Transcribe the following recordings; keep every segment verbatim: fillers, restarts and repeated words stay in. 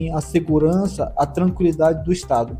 a segurança, a tranquilidade do Estado.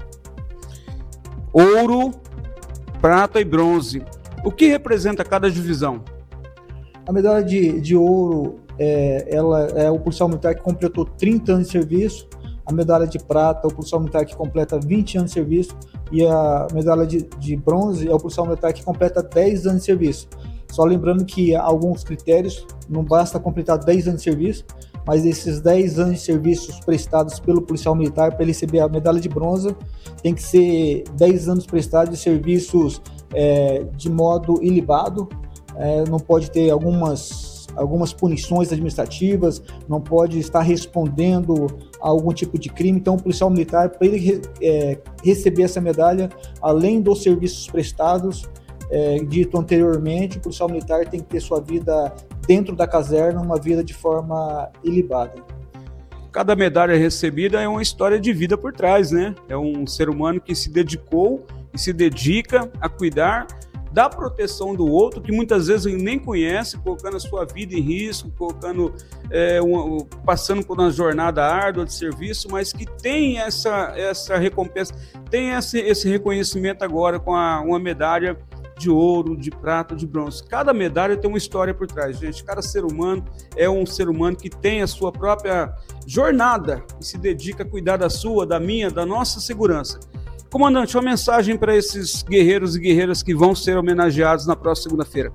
Ouro, prata e bronze. O que representa cada divisão? A medalha de, de ouro é, ela é o policial militar que completou trinta anos de serviço, a medalha de prata é o policial militar que completa vinte anos de serviço e a medalha de, de bronze é o policial militar que completa dez anos de serviço. Só lembrando que há alguns critérios, não basta completar dez anos de serviço, mas esses dez anos de serviços prestados pelo policial militar para ele receber a medalha de bronze, tem que ser dez anos prestados de serviços é, de modo ilibado, é, não pode ter algumas, algumas punições administrativas, não pode estar respondendo a algum tipo de crime. Então, o policial militar, para ele é, receber essa medalha, além dos serviços prestados, é, dito anteriormente, o policial militar tem que ter sua vida dentro da caserna, uma vida de forma ilibada. Cada medalha recebida é uma história de vida por trás, né? É um ser humano que se dedicou e se dedica a cuidar da proteção do outro, que muitas vezes ele nem conhece, colocando a sua vida em risco, colocando, é, uma, passando por uma jornada árdua de serviço, mas que tem essa, essa recompensa, tem esse, esse reconhecimento agora com a, uma medalha de ouro, de prata, de bronze. Cada medalha tem uma história por trás, gente. Cada ser humano é um ser humano que tem a sua própria jornada e se dedica a cuidar da sua, da minha, da nossa segurança. Comandante, uma mensagem para esses guerreiros e guerreiras que vão ser homenageados na próxima segunda-feira.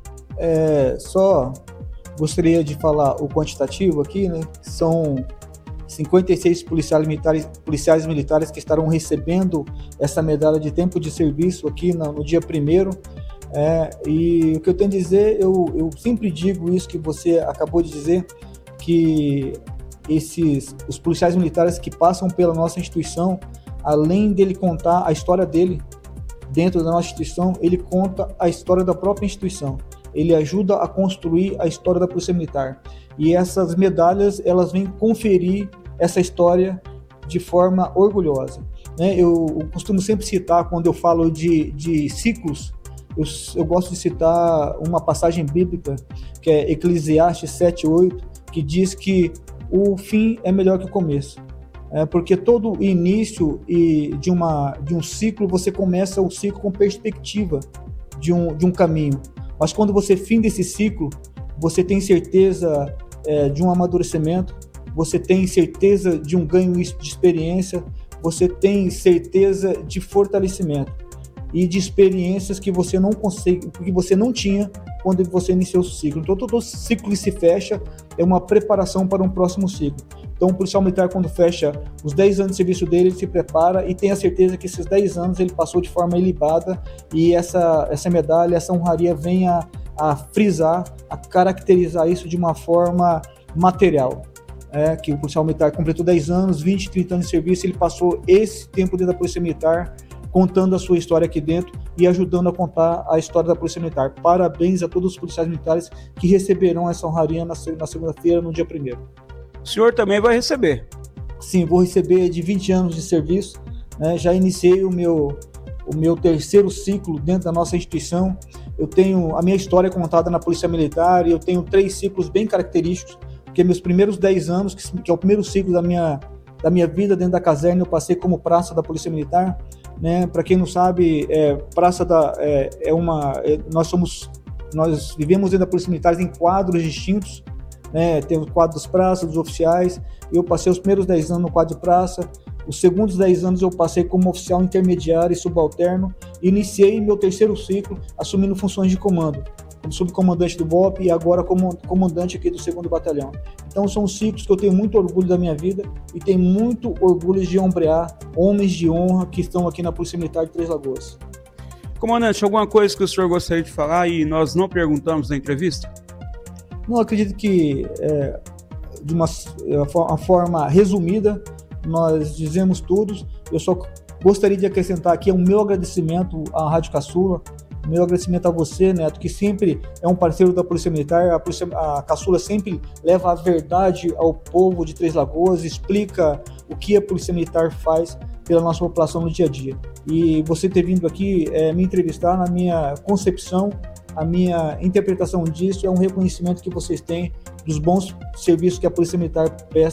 É, só gostaria de falar o quantitativo aqui, né? São cinquenta e seis policiais militares, policiais militares que estarão recebendo essa medalha de tempo de serviço aqui no, no dia primeiro. É, e o que eu tenho a dizer, eu, eu sempre digo isso que você acabou de dizer, que esses, os policiais militares que passam pela nossa instituição, além dele contar a história dele dentro da nossa instituição, ele conta a história da própria instituição. Ele ajuda a construir a história da Polícia Militar. E essas medalhas, elas vêm conferir essa história de forma orgulhosa. Né? Eu, eu costumo sempre citar, quando eu falo de, de ciclos, eu, eu gosto de citar uma passagem bíblica, que é Eclesiastes sete, oito, que diz que o fim é melhor que o começo. É porque todo início e de, uma, de um ciclo, você começa o ciclo com perspectiva de um, de um caminho. Mas quando você finda esse ciclo, você tem certeza é, de um amadurecimento, você tem certeza de um ganho de experiência, você tem certeza de fortalecimento e de experiências que você não consegue, que você não tinha quando você iniciou o ciclo. Então, todo ciclo que se fecha é uma preparação para um próximo ciclo. Então, o policial militar, quando fecha os dez anos de serviço dele, ele se prepara e tem a certeza que esses dez anos ele passou de forma ilibada e essa, essa medalha, essa honraria vem a, a frisar, a caracterizar isso de uma forma material. É, que o policial militar completou dez anos, vinte, trinta anos de serviço, ele passou esse tempo dentro da Polícia Militar, contando a sua história aqui dentro e ajudando a contar a história da Polícia Militar. Parabéns a todos os policiais militares que receberão essa honraria na, na segunda-feira, no dia primeiro. O senhor também vai receber? Sim, vou receber de vinte anos de serviço, né? Já iniciei o meu, o meu terceiro ciclo dentro da nossa instituição. Eu tenho a minha história contada na Polícia Militar e eu tenho três ciclos bem característicos, porque meus primeiros dez anos, que, que é o primeiro ciclo da minha, da minha vida dentro da caserna, eu passei como praça da Polícia Militar. Né? Para quem não sabe, é, praça da, é, é uma, é, nós somos, nós vivemos dentro da Polícia Militar em quadros distintos, né? Tem o quadro dos praças, dos oficiais. Eu passei os primeiros dez anos no quadro de praça, os segundos dez anos eu passei como oficial intermediário e subalterno, e iniciei meu terceiro ciclo assumindo funções de comando, como subcomandante do B O P e agora como comandante aqui do segundo Batalhão. Então são ciclos que eu tenho muito orgulho da minha vida e tenho muito orgulho de ombrear homens de honra que estão aqui na Polícia Militar de Três Lagoas. Comandante, alguma coisa que o senhor gostaria de falar e nós não perguntamos na entrevista? Não, acredito que é, de uma, uma forma resumida nós dizemos tudo. Eu só gostaria de acrescentar aqui o meu agradecimento à Rádio Caçula, meu agradecimento a você, Neto, que sempre é um parceiro da Polícia Militar. A, Polícia, a Caçula sempre leva a verdade ao povo de Três Lagoas, explica o que a Polícia Militar faz pela nossa população no dia a dia. E você ter vindo aqui é, me entrevistar, na minha concepção, a minha interpretação disso é um reconhecimento que vocês têm dos bons serviços que a Polícia Militar presta